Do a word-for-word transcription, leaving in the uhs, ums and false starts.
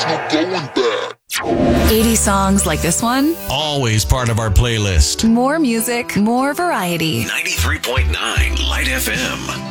no going back. eighty songs like this one. Always part of our playlist. More music, more variety. ninety-three point nine Light F M.